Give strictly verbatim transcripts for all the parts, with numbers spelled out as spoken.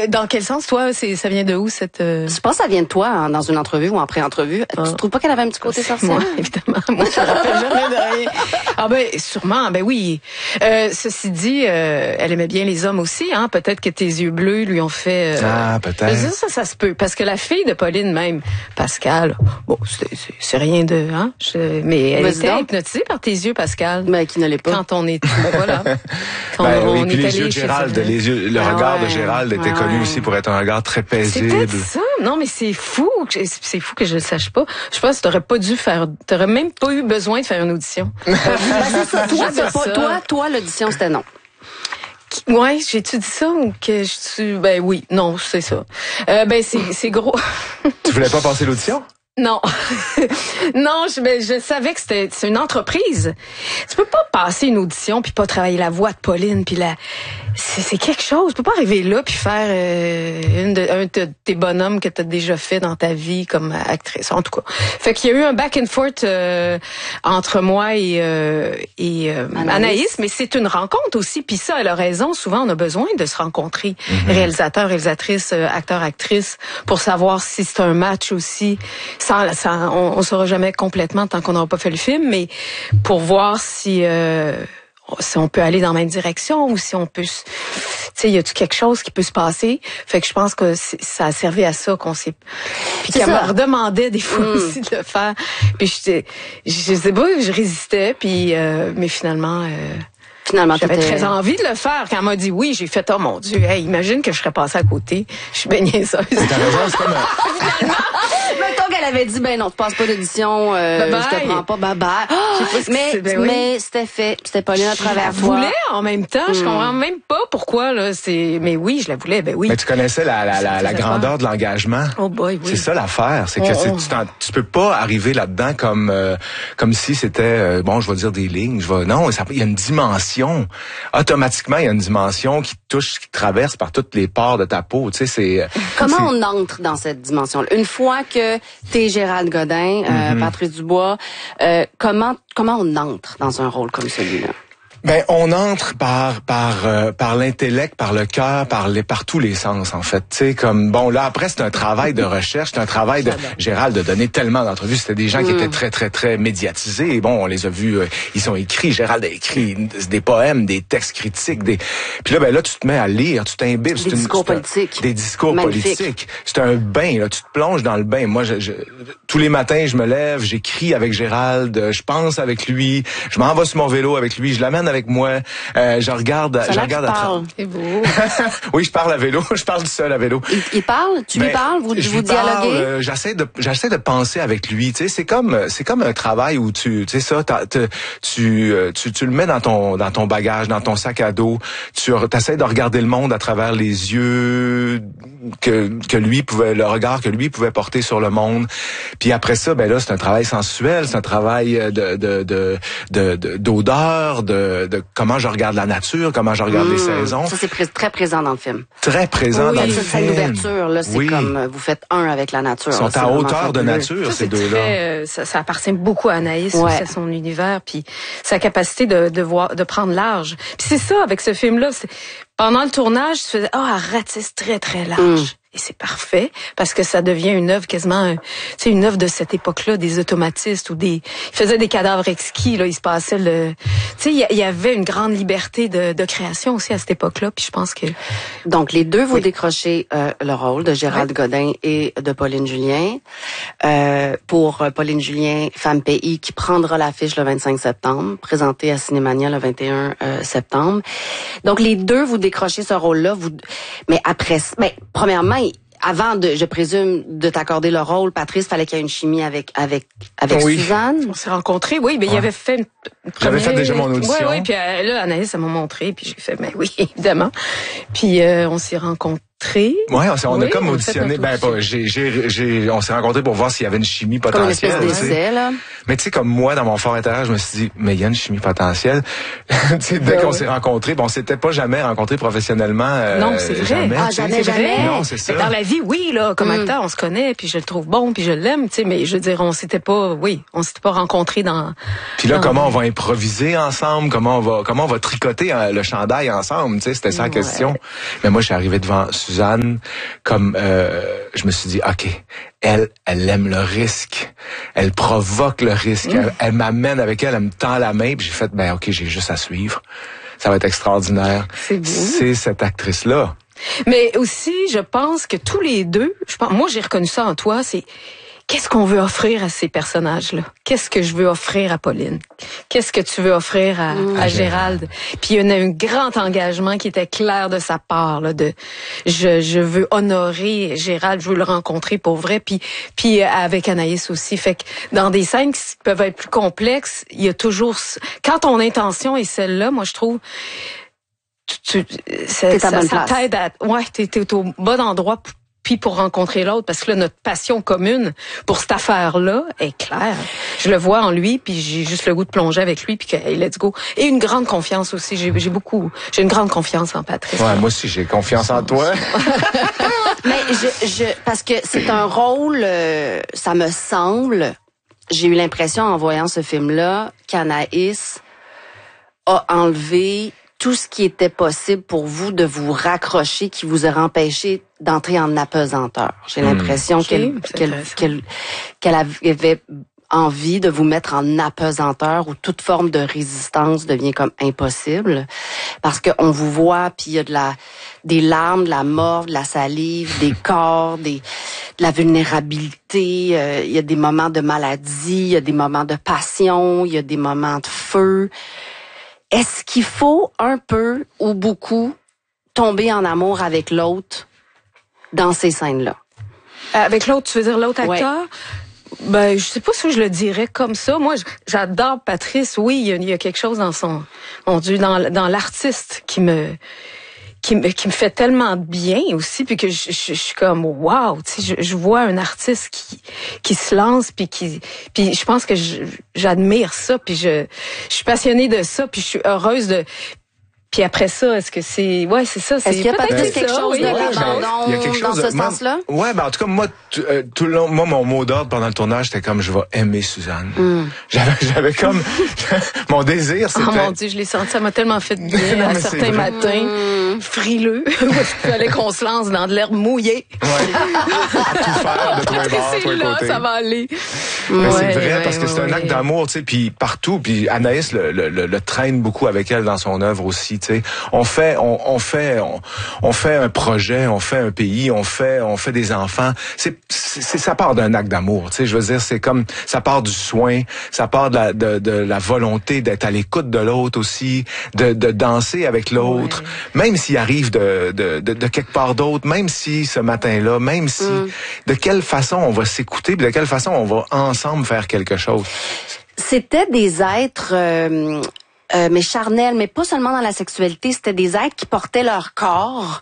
Euh, dans quel sens, toi, c'est, ça vient de où, cette... Euh... Je pense que ça vient de toi, hein, dans une entrevue ou en pré-entrevue. Ah. Tu trouves pas qu'elle avait un petit côté sorcier? Moi, évidemment. Moi, je me rappelle jamais de rien. Ah ben, sûrement, ben oui. Euh, ceci dit, euh, elle aimait bien les hommes aussi, hein. Peut-être que tes yeux bleus lui ont fait... Euh... Ah, peut-être. Ça, ça, ça se peut. Parce que la fille de Pauline, même, Pascal, bon, c'est, c'est, c'est rien de... Hein, je... mais elle Vas-y était donc. hypnotisée par tes yeux, Pascal. Mais qui ne l'est pas. Quand on est... Ben voilà. Quand ben, on, oui, on puis est les allé yeux de chez Gérald, Sylvain. les yeux, le Ah regard ouais. de Gérald était Ah connu ouais. aussi pour être un regard très C'est paisible. peut-être ça. Non, mais c'est fou. que- C'est fou que je le sache pas. Je pense que t'aurais pas dû faire, t'aurais même pas eu besoin de faire une audition. Ben, c'est ça. Toi, Je c'est dis pas, ça. toi, toi, l'audition, c'était non. Ouais, j'ai-tu dit ça ou que je suis, ben oui, non, c'est ça. Euh, ben c'est, c'est gros. Tu voulais pas passer l'audition? Non, non, je, ben, je savais que c'était c'est une entreprise. Tu peux pas passer une audition puis pas travailler la voix de Pauline puis la c'est, c'est quelque chose. Tu peux pas arriver là puis faire euh, une de, un de tes bonhommes que t'as déjà fait dans ta vie comme actrice. En tout cas, fait qu'il y a eu un back and forth euh, entre moi et euh, et euh, Anaïs. Anaïs, mais c'est une rencontre aussi. Puis ça, elle a raison. Souvent, on a besoin de se rencontrer, mm-hmm. réalisateur, réalisatrice, euh, acteur, actrice, pour savoir si c'est un match aussi. Sans, sans, on, on saura jamais complètement tant qu'on n'aura pas fait le film, mais pour voir si euh, si on peut aller dans la même direction ou si on peut, tu sais, y a-tu quelque chose qui peut se passer. Fait que je pense que ça a servi à ça qu'on s'est, puis qu'elle me redemandait des fois mm. aussi de le faire. Puis j'étais, je sais pas, je résistais, puis euh, mais finalement. Euh, Finalement, j'avais t'étais... très envie de le faire. Quand elle m'a dit oui, j'ai fait, oh mon Dieu, hey, imagine que je serais passée à côté. Je suis bien niaiseuse. T'as raison, c'est comme un... Mettons qu'elle avait dit, ben non, tu passes pas d'audition, euh, je te prends pas, bye bye. Oh, mais, ben oui. mais c'était fait, c'était Pauline à travers je la toi. voulais en même temps, mm. je comprends même pas pourquoi, là, c'est, mais oui, je la voulais, ben oui. Mais tu connaissais la, la, la, la grandeur de l'engagement. Oh boy, oui. C'est ça l'affaire, c'est que oh, c'est, oh. tu, t'en, tu peux pas arriver là-dedans comme, euh, comme si c'était, euh, bon, je vais dire des lignes, je vais, non, il y a une dimension. Automatiquement, il y a une dimension qui touche, qui traverse par toutes les pores de ta peau. Tu sais, c'est. Comment c'est... on entre dans cette dimension-là? Une fois que t'es Gérald Godin, euh, mm-hmm. Patrice Dubois, euh, comment comment on entre dans un rôle comme celui-là? Ben, on entre par par euh, par l'intellect, par le cœur, par les par tous les sens en fait. Tu sais, comme bon là après c'est un travail de recherche, c'est un travail de Gérald de donner tellement d'entrevues. C'était des gens qui mm. étaient très très très médiatisés. Et bon, on les a vus, euh, ils sont écrits. Gérald a écrit des poèmes, des textes critiques, des. Puis là ben là tu te mets à lire, tu t'imbibes. Des c'est une, discours c'est un, politiques. Des discours Magnifique. politiques. C'est un bain là, tu te plonges dans le bain. Moi, je, je, tous les matins je me lève, j'écris avec Gérald, je pense avec lui, je m'en vais sur mon vélo avec lui, je l'amène avec moi. Euh, je regarde, ça je regarde à tra- C'est beau. oui, je parle à vélo, je parle du seul à vélo. Il, il parle, tu ben, lui parles, vous, je vous lui dialoguez. Parle, euh, j'essaie de, j'essaie de penser avec lui. Tu sais, c'est comme, c'est comme un travail où tu, tu sais ça, tu, tu, tu le mets dans ton, dans ton bagage, dans ton sac à dos. Tu essaies de regarder le monde à travers les yeux que, que lui pouvait, le regard que lui pouvait porter sur le monde. Puis après ça, ben là, c'est un travail sensuel, c'est un travail de, de, de, de, de d'odeur, de, de comment je regarde la nature, comment je regarde mmh, les saisons. Ça, c'est pr- très présent dans le film. Très présent oui, dans le film. film. C'est l'ouverture, là, c'est oui. comme vous faites un avec la nature. Ils sont là, à hauteur de nature, ça, ces deux-là. Très, euh, ça, ça appartient beaucoup à Anaïs, ouais. c'est son univers, puis sa capacité de, de voir, de prendre large. Puis c'est ça, avec ce film-là, c'est, pendant le tournage, tu faisais, oh, elle ratisse très, très large. Mmh. Et c'est parfait, parce que ça devient une œuvre quasiment, tu sais, une œuvre de cette époque-là, des automatistes ou des, ils faisaient des cadavres exquis, là, il se passait le, tu sais, il y, y avait une grande liberté de, de création aussi à cette époque-là, puis je pense que. Donc, les deux, vous oui. décrochez euh, le rôle de Gérald oui. Godin et de Pauline Julien. Euh, pour Pauline Julien, Femme Pays, qui prendra l'affiche le vingt-cinq septembre, présentée à Cinémania le vingt et un euh, septembre. Donc, les deux, vous décrochez ce rôle-là, vous, mais après, mais premièrement, avant de, je présume, de t'accorder le rôle, Patrice, fallait qu'il y ait une chimie avec avec avec oui. Suzanne. On s'est rencontrés, oui, mais ouais. il avait fait une, une J'avais fait déjà mon audition. Oui, oui, puis euh, là, Anaïs, elle m'a montré, puis j'ai fait, mais oui, évidemment. Puis euh, on s'est rencontrés. Ouais, on, s'est, on oui, a comme on auditionné. Ben, pas, j'ai, j'ai, j'ai, on s'est rencontrés pour voir s'il y avait une chimie potentielle. Comme une espèce d'essai, là. Mais tu sais, comme moi, dans mon fort intérieur, je me suis dit, mais il y a une chimie potentielle. tu sais, dès ouais, qu'on ouais. s'est rencontrés, bon, on s'était pas jamais rencontrés professionnellement. Euh, non, c'est vrai. Jamais, ah, jamais, jamais. Non, c'est ça. Mais dans la vie, oui, là, comme mm. acteur, on se connaît, puis je le trouve bon, puis je l'aime, tu sais, mais je veux dire, on s'était pas, oui, on s'était pas rencontrés dans. Puis là, dans comment on va improviser ensemble, comment on va, comment on va tricoter le chandail ensemble, tu sais, c'était ça la ouais. question. Mais moi, je suis arrivé devant Suzanne. Suzanne, comme euh, je me suis dit, ok, elle, elle aime le risque, elle provoque le risque, mmh. elle, elle m'amène avec elle, elle me tend la main, puis j'ai fait, ben ok, j'ai juste à suivre, ça va être extraordinaire. C'est beau. C'est cette actrice-là. Mais aussi, je pense que tous les deux, je pense, moi j'ai reconnu ça en toi, c'est qu'est-ce qu'on veut offrir à ces personnages-là? Qu'est-ce que je veux offrir à Pauline? Qu'est-ce que tu veux offrir à, mmh. à Gérald? Puis il y a un grand engagement qui était clair de sa part, là, de je, je veux honorer Gérald, je veux le rencontrer pour vrai, puis puis avec Anaïs aussi. Fait que dans des scènes qui peuvent être plus complexes, il y a toujours quand ton intention est celle-là, moi je trouve tu, tu ça, ça, ça t'aide à ouais, t'es, t'es au bon endroit pour puis pour rencontrer l'autre, parce que là, notre passion commune pour cette affaire-là est claire. Je le vois en lui, puis j'ai juste le goût de plonger avec lui, puis que, hey, let's go. Et une grande confiance aussi. J'ai, j'ai beaucoup, j'ai une grande confiance en Patrice. Ouais, moi aussi, j'ai confiance en toi. Mais je, je, parce que c'est un rôle, euh, ça me semble, j'ai eu l'impression en voyant ce film-là, qu'Anaïs a enlevé tout ce qui était possible pour vous de vous raccrocher, qui vous aurait empêché d'entrer en apesanteur. J'ai l'impression mmh. qu'elle, okay, qu'elle, qu'elle, qu'elle avait envie de vous mettre en apesanteur où toute forme de résistance devient comme impossible. Parce qu'on vous voit, puis il y a de la, des larmes, de la morve, de la salive, des corps, des, de la vulnérabilité. Euh, il y a des moments de maladie, il y a des moments de passion, il y a des moments de feu. Est-ce qu'il faut un peu ou beaucoup tomber en amour avec l'autre dans ces scènes-là? Avec l'autre, tu veux dire l'autre acteur? Ouais. Ben, je sais pas si je le dirais comme ça. Moi, j'adore Patrice. Oui, il y a, il y a quelque chose dans son, mon Dieu, dans, dans l'artiste qui me, qui me, qui me fait tellement de bien aussi, puis que je, je, je suis comme wow, tu sais, je, je vois un artiste qui, qui se lance, puis qui, puis je pense que je, j'admire ça, puis je, je suis passionnée de ça, puis je suis heureuse de. Puis après ça, est-ce que c'est... Ouais, c'est ça. C'est est-ce qu'il y a peut-être quelque chose oui, de l'abandon dans ce moi, sens-là? Ouais, ben en tout cas, moi, tout, euh, tout le long, moi, mon mot d'ordre pendant le tournage, c'était comme, je vais aimer Suzanne. Mm. J'avais, j'avais comme... mon désir, c'était... Oh mon Dieu, je l'ai senti, ça m'a tellement fait de bien non, à certains matins. Mm. Frileux. Il fallait qu'on se lance dans de l'herbe mouillée. Ouais. À tout faire, de tous les bords, tous les là, côtés. Ça va aller. Mais ouais, c'est vrai, ouais, parce que ouais, c'est un acte ouais. d'amour, tu sais, puis partout, puis Anaïs le, le, le, le traîne beaucoup avec elle dans son œuvre aussi, tu sais. On fait, on, on fait, on, on fait un projet, on fait un pays, on fait, on fait des enfants. C'est, c'est ça part d'un acte d'amour, tu sais. Je veux dire, c'est comme, ça part du soin, ça part de la, de, de la volonté d'être à l'écoute de l'autre aussi, de, de danser avec l'autre, ouais. Même s'il arrive de, de, de, de quelque part d'autre, même si ce matin-là, même si, mm. de quelle façon on va s'écouter, puis de quelle façon on va ensemble faire quelque chose. C'était des êtres, euh, euh, mais charnels, mais pas seulement dans la sexualité, c'était des êtres qui portaient leur corps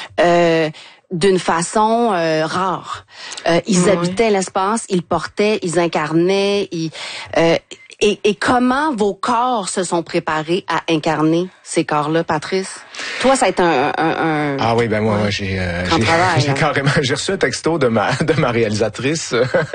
euh, d'une façon euh, rare. Euh, ils oui. habitaient l'espace, ils portaient, ils incarnaient, ils... Euh, Et, et comment vos corps se sont préparés à incarner ces corps-là, Patrice? Toi, ça a été un... un, un ah oui, ben moi, ouais, moi j'ai, euh, j'ai, travail, j'ai hein. carrément... J'ai reçu un texto de ma de ma réalisatrice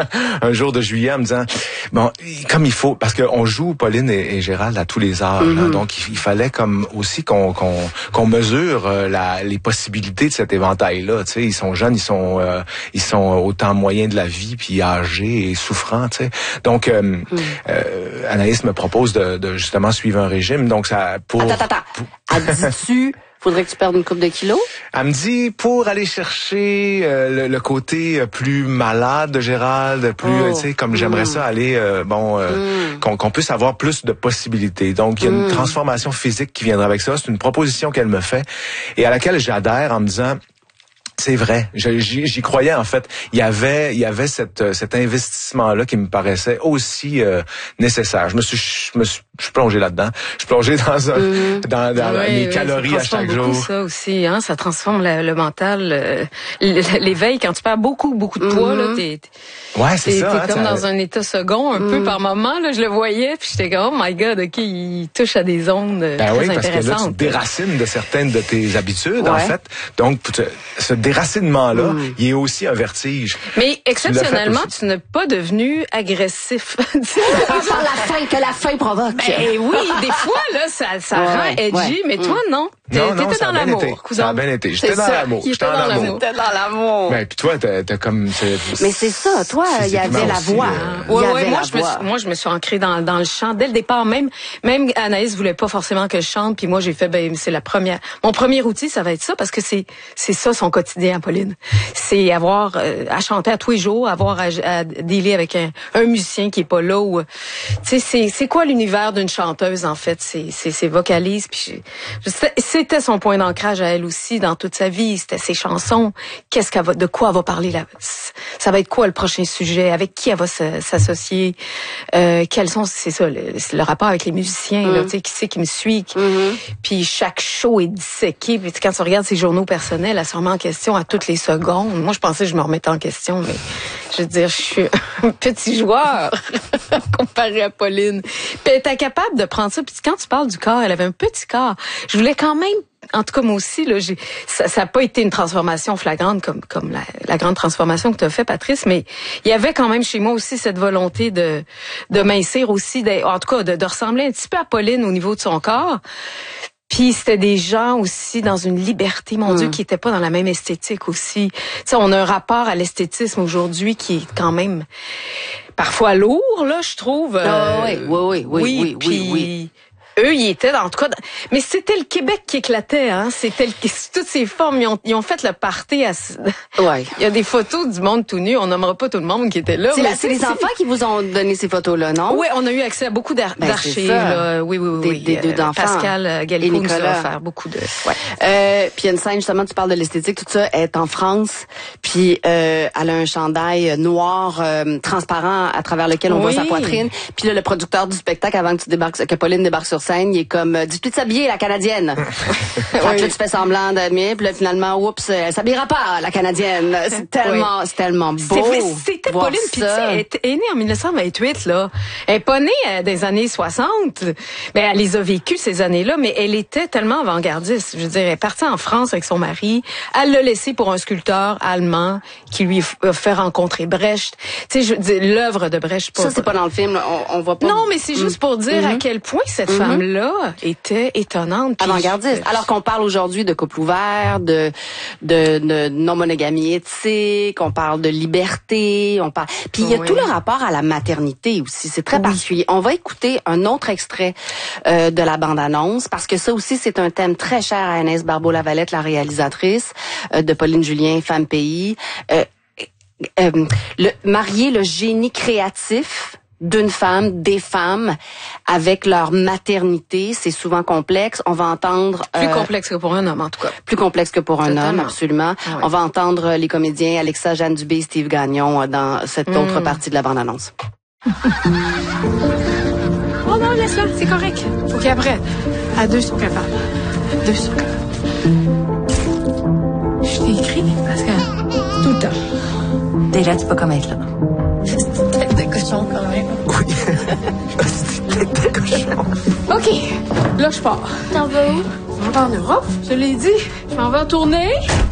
un jour de juillet en me disant, bon, comme il faut, parce qu'on joue Pauline et, et Gérald à tous les âges, mm-hmm. là, donc il, il fallait comme aussi qu'on qu'on qu'on mesure euh, la les possibilités de cet éventail-là. Tu sais, ils sont jeunes, ils sont euh, ils sont au temps moyen de la vie, puis âgés et souffrants. Tu sais, donc euh, mm. euh, Anaïs me propose de, de justement suivre un régime, donc ça pour. Attends, attends, attends. Elle dit-tu, faudrait que tu perdes une couple de kilos? Elle me dit pour aller chercher euh, le, le côté plus malade de Gérald, plus, oh. tu sais, comme mm. j'aimerais ça aller, euh, bon, euh, mm. qu'on, qu'on puisse avoir plus de possibilités. Donc il y a une mm. transformation physique qui viendra avec ça. C'est une proposition qu'elle me fait et à laquelle j'adhère en me disant. C'est vrai, j'y, j'y croyais en fait. Il y avait, il y avait cette, cet investissement-là qui me paraissait aussi euh, nécessaire. Je me suis, je me suis, je suis plongé là-dedans. Je suis plongé dans un, mmh. dans, dans oui, mes oui, calories à chaque jour. Ça aussi, hein, ça transforme le, le mental, euh, l'éveil. Quand tu perds beaucoup, beaucoup de poids, mmh. là, t'es, ouais, c'est t'es, ça, t'es hein, comme ça... dans un état second un mmh. peu par moment. Là, je le voyais, puis j'étais comme, oh my God, ok, il touche à des ondes ben très oui, intéressantes. Parce que là, tu te déracines de certaines de tes habitudes, ouais. en fait. Donc, ce déracinement-là, mmh. il est aussi un vertige. Mais exceptionnellement, tu, tu n'es pas devenu agressif. À part la faim que la faim provoque. Ben oui, des fois, là, ça, ça Ouais, rend ouais, edgy, ouais. mais toi, non. Non, non, T'étais ça dans a bien été. l'amour, Ça a bien été. J'étais C'est dans ça, l'amour. il J'étais était dans dans l'amour. l'amour. T'es dans l'amour. Ben, puis toi, t'as, t'as comme... c'est- Mais c'est ça, toi, il y avait physiquement la aussi, voix. euh, Il y Ouais, avait ouais, moi la je me voix. suis, moi je me suis ancrée dans dans le chant dès le départ. Même même Anaïs voulait pas forcément que je chante, puis moi j'ai fait ben c'est la première. Mon premier outil ça va être ça parce que c'est c'est ça son quotidien, Pauline. C'est avoir euh, à chanter à tous les jours, avoir à, à dealer avec un, un musicien qui est pas là ou tu sais c'est c'est quoi l'univers d'une chanteuse en fait, c'est c'est ses vocalises puis je- je- c'était son point d'ancrage à elle aussi dans toute sa vie, c'était ses chansons, qu'est-ce qu'elle va de quoi elle va parler là, ça va être quoi le prochain sujet, avec qui elle va se- s'associer, euh, quels sont c'est ça le, c'est le rapport avec les musiciens Mm. là, tu sais qui c'est qui me suit, qui- Mm-hmm. puis chaque show est disséqué, puis quand tu regardes ses journaux personnels, elle se remet en question à toutes les secondes. Moi je pensais que je me remettais en question, mais je veux dire je suis un petit joueur comparé à Pauline. Puis elle était capable de prendre ça, puis quand tu parles du corps, elle avait un petit corps. Je voulais quand même, en tout cas moi aussi là, j'ai ça ça a pas été une transformation flagrante comme comme la, la grande transformation que tu as fait Patrice, mais il y avait quand même chez moi aussi cette volonté de de mincir aussi, de, en tout cas de, de ressembler un petit peu à Pauline au niveau de son corps. Puis c'était des gens aussi dans une liberté, mon Mm. Dieu, qui étaient pas dans la même esthétique aussi. Tu sais, on a un rapport à l'esthétisme aujourd'hui qui est quand même parfois lourd, là, je trouve. Ah oui, oui, oui, oui, oui, oui, puis oui. eux, ils étaient, en tout cas, dans- mais c'était le Québec qui éclatait, hein. C'était le... toutes ces formes, ils ont, ils ont fait le party. À... Ouais. Il y a des photos du monde tout nu. On nommera pas tout le monde qui était là. C'est mais la- c'est les enfants qui vous ont donné ces photos-là, non? Oui, on a eu accès à beaucoup d'ar- Ben, d'archives. c'est ça. Là. Oui, oui, oui. Des- oui. des deux Euh, enfants. Pascal euh, Et Gallico nous a Nicolas. offert beaucoup de. Ouais. Euh, puis il y a une scène, justement, tu parles de l'esthétique, tout ça, elle est en France, puis euh, elle a un chandail noir euh, transparent à travers lequel on voit Oui. sa poitrine. Puis là, le producteur du spectacle, avant que tu débarques, que Pauline débarque sur scène, il est comme, euh, dis-tu de s'habiller, la Canadienne? Fait que là, tu fais semblant d'admirer, puis là, finalement, oups, elle s'habillera pas, la Canadienne. C'est tellement, c'est tellement beau. C'est vrai, C'était voir Pauline, puis tu ça. sais, elle est- elle est née en mille neuf cent vingt-huit, là. Elle est pas née euh, des années soixante. Ben, elle les a vécues, ces années-là, mais elle était tellement avant-gardiste. Je veux dire, elle est partie en France avec son mari. Elle l'a laissé pour un sculpteur allemand qui lui a fait rencontrer Brecht. Tu sais, je veux dire, l'œuvre de Brecht. Ça, c'est pas dans le film, là. on, on voit pas. Non, mais c'est juste pour dire à quel point cette femme-là était étonnante. Puis Avant-gardiste. je- Alors qu'on parle aujourd'hui de couple ouvert, de, de, de non-monogamie éthique, on parle de liberté, on parle. Puis il y a Oui. tout le rapport à la maternité aussi. C'est très Oui. particulier. On va écouter un autre extrait euh, de la bande-annonce parce que ça aussi c'est un thème très cher à Anaïs Barbeau-Lavalette, la réalisatrice euh, de Pauline Julien, Femme Pays. Euh, euh, le, marier le génie créatif d'une femme, des femmes, avec leur maternité, c'est souvent complexe. On va entendre... Plus euh, complexe que pour un homme, en tout cas. plus complexe que pour un Totalement. homme, absolument. Ah ouais. On va entendre les comédiens Alexa, Jeanne Dubé et Steve Gagnon euh, dans cette Mm. autre partie de la bande-annonce. Oh non, laisse-la, c'est correct. Faut qu'après, à deux, ils sont capables. À deux, ils sont capables. Je t'ai écrit, Pascal, tout le temps. Déjà, tu peux comme être là. Tête de cochon, quand même. Oui. Tête de cochon. OK, là, je pars. T'en vas où? Je m'en vais en Europe, je l'ai dit. Je m'en vais en tournée.